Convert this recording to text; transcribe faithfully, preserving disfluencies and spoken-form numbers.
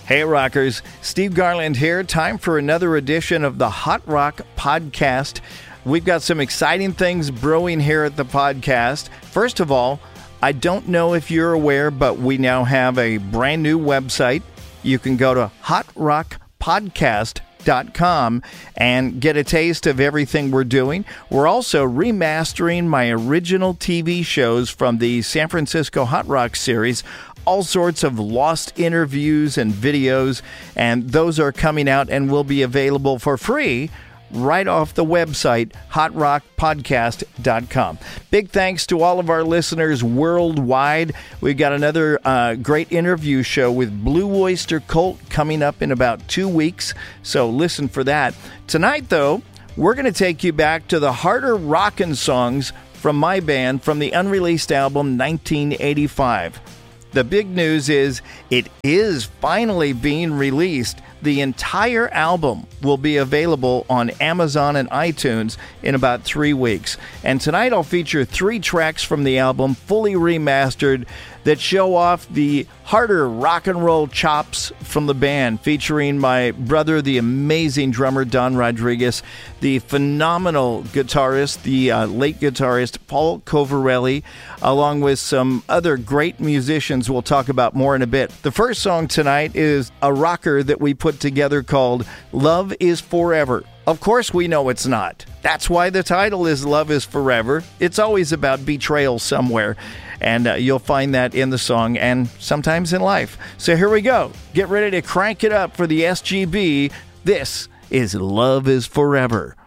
Hey rockers, Steve Garland here. Time for another edition of the Hot Rock Podcast. We've got some exciting things brewing here at the podcast. First of all, I don't know if you're aware, but we now have a brand new website. You can go to hot rock podcast dot com and get a taste of everything we're doing. We're also remastering my original T V shows from the San Francisco Hot Rock series. All sorts of lost interviews and videos, and those are coming out and will be available for free right off the website, hot rock podcast dot com. Big thanks to all of our listeners worldwide. We've got another uh, great interview show with Blue Oyster Cult coming up in about two weeks, so listen for that. Tonight, though, we're going to take you back to the harder rockin' songs from my band from the unreleased album nineteen eighty-five. The big news is it is finally being released. The entire album will be available on Amazon and iTunes in about three weeks. And tonight I'll feature three tracks from the album, fully remastered, that show off the harder rock and roll chops from the band, featuring my brother, the amazing drummer Don Rodriguez, the phenomenal guitarist, the uh, late guitarist Paul Covarelli, along with some other great musicians we'll talk about more in a bit. The first song tonight is a rocker that we put together called Love is Forever. Of course we know it's not. That's why the title is Love is Forever. It's always about betrayal somewhere. And uh, you'll find that in the song and sometimes in life. So here we go. Get ready to crank it up for the S G B. This is Love is Forever.